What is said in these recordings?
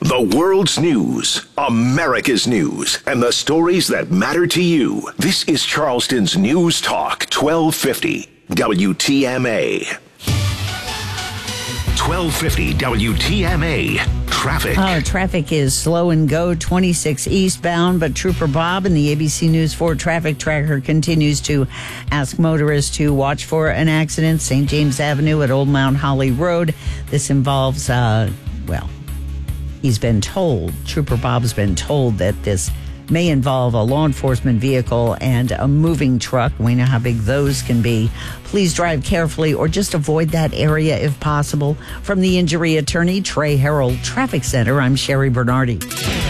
The world's news, America's news, and the stories that matter to you. This is Charleston's News Talk 1250 WTMA. 1250 WTMA. Traffic. Traffic is slow and go 26 eastbound, but Trooper Bob in the ABC News 4 traffic tracker continues to ask motorists to watch for an accident. St. James Avenue at Old Mount Holly Road. This involves, he's been told, Trooper Bob's been told that this may involve a law enforcement vehicle and a moving truck. We know how big those can be. Please drive carefully or just avoid that area if possible. From the injury attorney, Trey Harold Traffic Center, I'm Sherry Bernardi.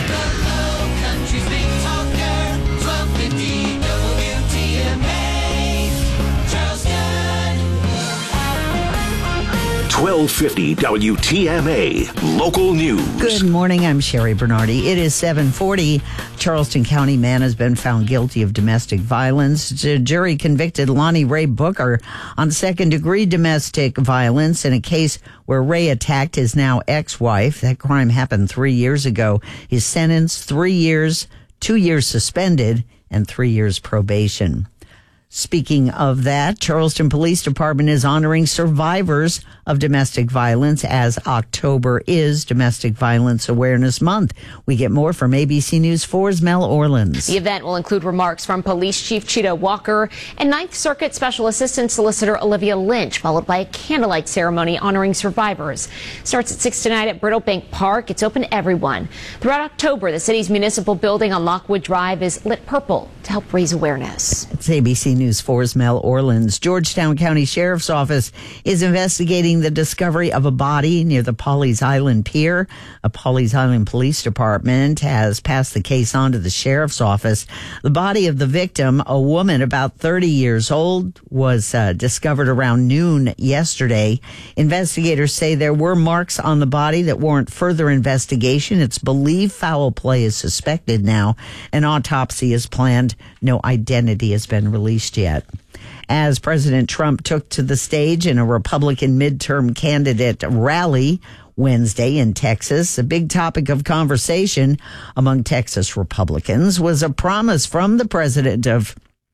1250 WTMA Local News. Good morning, I'm Sherry Bernardi. It is 7:40. Charleston County man has been found guilty of domestic violence. The jury convicted Lonnie Ray Booker on second-degree domestic violence in a case where Ray attacked his now ex-wife. That crime happened 3 years ago. His sentence, 3 years, 2 years suspended, and 3 years probation. Speaking of that, Charleston Police Department is honoring survivors of domestic violence as October is Domestic Violence Awareness Month. We get more from ABC News 4's Mel Orleans. The event will include remarks from Police Chief Cheetah Walker and Ninth Circuit Special Assistant Solicitor Olivia Lynch, followed by a candlelight ceremony honoring survivors. Starts at 6 tonight at Brittle Bank Park. It's open to everyone. Throughout October, the city's municipal building on Lockwood Drive is lit purple to help raise awareness. It's ABC News 4's Mel Orleans. Georgetown County Sheriff's Office is investigating the discovery of a body near the Pawleys Island Pier. A Pawleys Island Police Department has passed the case on to the Sheriff's Office. The body of the victim, a woman about 30 years old, was discovered around noon yesterday. Investigators say there were marks on the body that warrant further investigation. It's believed foul play is suspected now. An autopsy is planned. No identity has been released yet. As President Trump took to the stage in a Republican midterm candidate rally Wednesday in Texas, a big topic of conversation among Texas Republicans was a promise from the president of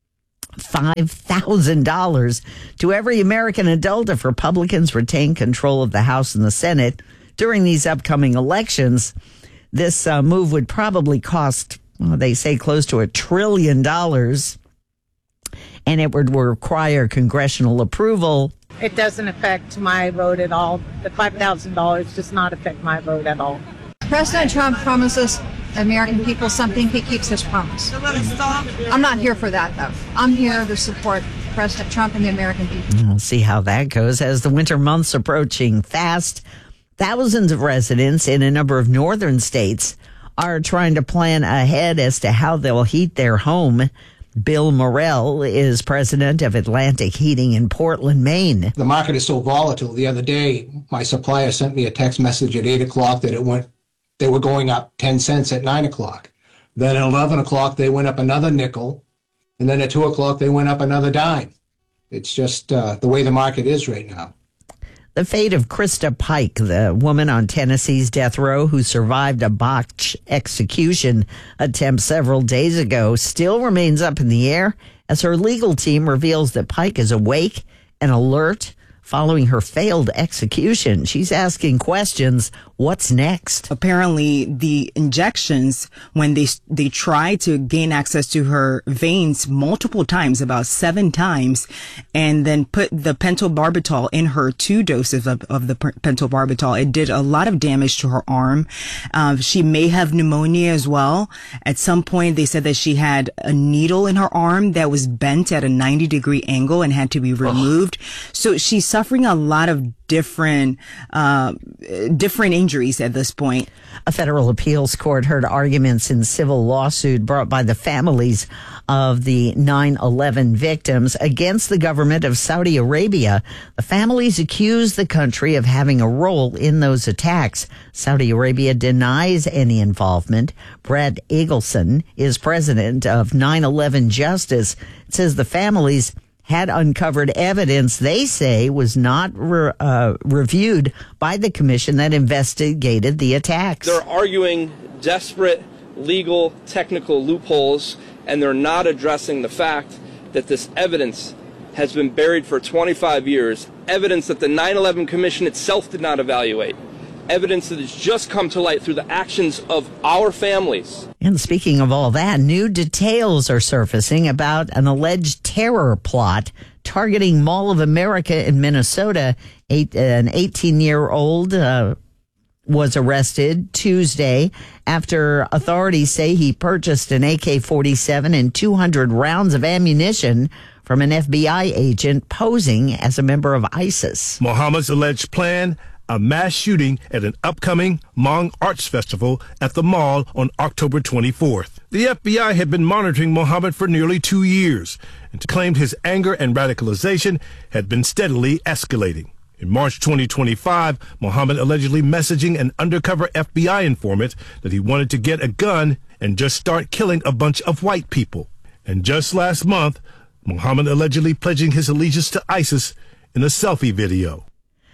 $5,000 to every American adult if Republicans retain control of the House and the Senate during these upcoming elections. This move would probably cost, they say, close to $1 trillion. And it would require congressional approval. It doesn't affect my vote at all. The $5,000 does not affect my vote at all. President Trump promises American people something. He keeps his promise. I'm not here for that, though. I'm here to support President Trump and the American people. We'll see how that goes. As the winter months approaching fast, thousands of residents in a number of northern states are trying to plan ahead as to how they'll heat their home. Bill Morrell is president of Atlantic Heating in Portland, Maine. The market is so volatile. The other day, my supplier sent me a text message at 8 o'clock that they were going up 10 cents at 9 o'clock. Then at 11 o'clock, they went up another nickel. And then at 2 o'clock, they went up another dime. It's just the way the market is right now. The fate of Krista Pike, the woman on Tennessee's death row who survived a botched execution attempt several days ago, still remains up in the air as her legal team reveals that Pike is awake and alert following her failed execution. She's asking questions. What's next? Apparently, the injections, when they tried to gain access to her veins multiple times, about 7 times, and then put the pentobarbital in her 2 doses of the pentobarbital, it did a lot of damage to her arm. She may have pneumonia as well. At some point, they said that she had a needle in her arm that was bent at a 90-degree angle and had to be removed. So she's suffering a lot of different injuries at this point. A federal appeals court heard arguments in civil lawsuit brought by the families of the 9/11 victims against the government of Saudi Arabia. The families accuse the country of having a role in those attacks. Saudi Arabia denies any involvement. Brad Eagleson is president of 9/11 Justice. It says the families had uncovered evidence they say was not reviewed by the commission that investigated the attacks. They're arguing desperate legal, technical loopholes, and they're not addressing the fact that this evidence has been buried for 25 years, evidence that the 9/11 Commission itself did not evaluate, evidence that has just come to light through the actions of our families. And speaking of all that, new details are surfacing about an alleged terror plot targeting Mall of America in Minnesota. An 18-year-old was arrested Tuesday after authorities say he purchased an AK-47 and 200 rounds of ammunition from an FBI agent posing as a member of ISIS. Mohammed's alleged plan, a mass shooting at an upcoming Hmong Arts Festival at the mall on October 24th. The FBI had been monitoring Mohammed for nearly 2 years and claimed his anger and radicalization had been steadily escalating. In March 2025, Mohammed allegedly messaging an undercover FBI informant that he wanted to get a gun and just start killing a bunch of white people. And just last month, Mohammed allegedly pledging his allegiance to ISIS in a selfie video.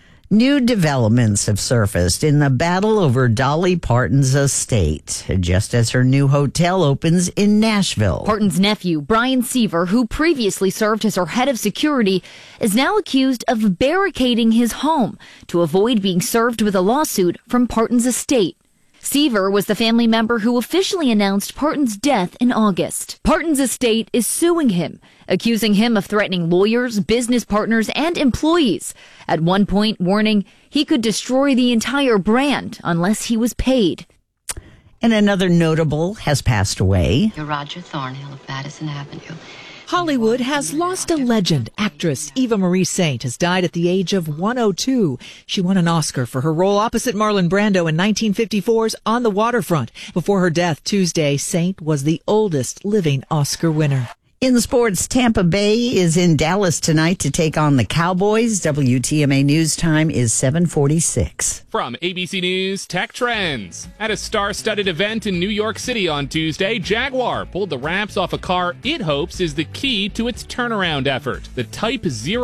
New developments have surfaced in the battle over Dolly Parton's estate, just as her new hotel opens in Nashville. Parton's nephew, Brian Seaver, who previously served as her head of security, is now accused of barricading his home to avoid being served with a lawsuit from Parton's estate. Seaver was the family member who officially announced Parton's death in August. Parton's estate is suing him, accusing him of threatening lawyers, business partners, and employees. At one point, warning he could destroy the entire brand unless he was paid. And another notable has passed away. You're Roger Thornhill of Madison Avenue. Hollywood has lost a legend. Actress Eva Marie Saint has died at the age of 102. She won an Oscar for her role opposite Marlon Brando in 1954's On the Waterfront. Before her death Tuesday, Saint was the oldest living Oscar winner. In sports, Tampa Bay is in Dallas tonight to take on the Cowboys. WTMA News Time is 7:46. From ABC News Tech Trends. At a star-studded event in New York City on Tuesday, Jaguar pulled the wraps off a car it hopes is the key to its turnaround effort. The Type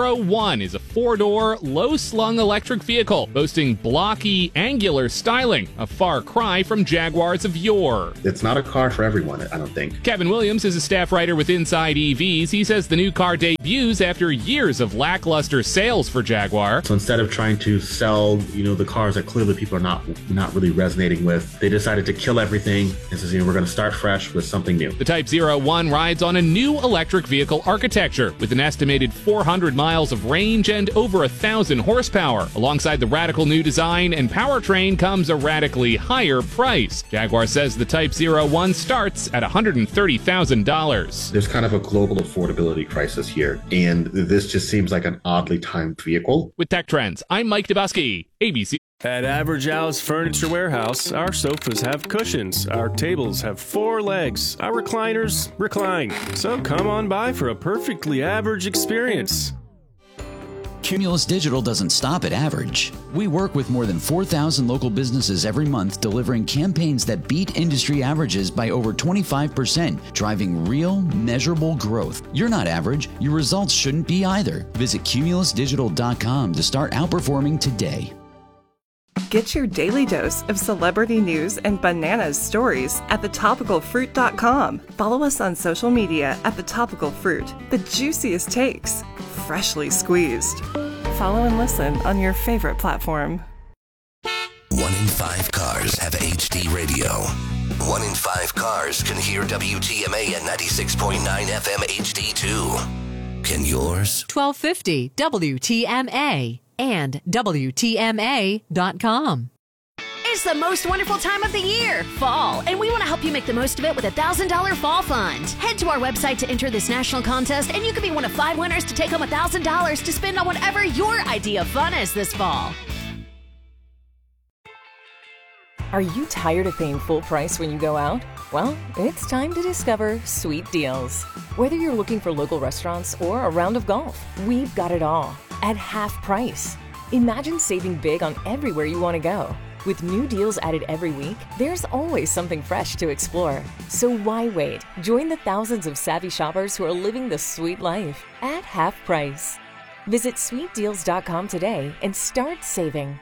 01 is a four-door, low-slung electric vehicle boasting blocky, angular styling, a far cry from Jaguars of yore. It's not a car for everyone, I don't think. Kevin Williams is a staff writer with Inside EVs. He says the new car debuts after years of lackluster sales for Jaguar. So instead of trying to sell, the cars that clearly people are not really resonating with, they decided to kill everything and says, we're going to start fresh with something new. The Type 01 rides on a new electric vehicle architecture with an estimated 400 miles of range and over 1,000 horsepower. Alongside the radical new design and powertrain comes a radically higher price. Jaguar says the Type 01 starts at $130,000. There's kind of a global affordability crisis here, and this just seems like an oddly timed vehicle. With Tech Trends, I'm Mike Dubusky, ABC. At Average Al's Furniture Warehouse, our sofas have cushions, our tables have 4 legs, our recliners recline. So come on by for a perfectly average experience. Cumulus Digital doesn't stop at average. We work with more than 4,000 local businesses every month, delivering campaigns that beat industry averages by over 25%, driving real, measurable growth. You're not average. Your results shouldn't be either. Visit cumulusdigital.com to start outperforming today. Get your daily dose of celebrity news and bananas stories at thetopicalfruit.com. Follow us on social media at The Topical Fruit. The juiciest takes, freshly squeezed. Follow and listen on your favorite platform. 1 in 5 cars have HD radio. 1 in 5 cars can hear WTMA at 96.9 FM HD2. Can yours? 1250 WTMA and WTMA.com. It's the most wonderful time of the year, fall, and we want to help you make the most of it with a $1,000 fall fund. Head to our website to enter this national contest, and you could be one of 5 winners to take home $1,000 to spend on whatever your idea of fun is this fall. Are you tired of paying full price when you go out? Well, it's time to discover Sweet Deals. Whether you're looking for local restaurants or a round of golf, we've got it all at half price. Imagine saving big on everywhere you want to go. With new deals added every week, there's always something fresh to explore. So why wait? Join the thousands of savvy shoppers who are living the sweet life at half price. Visit sweetdeals.com today and start saving.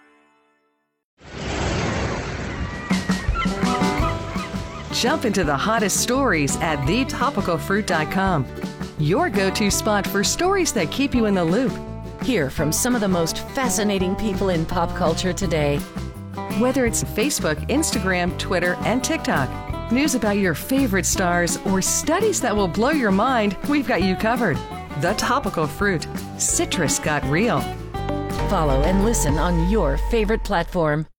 Jump into the hottest stories at thetopicalfruit.com. Your go-to spot for stories that keep you in the loop. Hear from some of the most fascinating people in pop culture today. Whether it's Facebook, Instagram, Twitter, and TikTok, news about your favorite stars, or studies that will blow your mind, we've got you covered. The Topical Fruit. Citrus got real. Follow and listen on your favorite platform.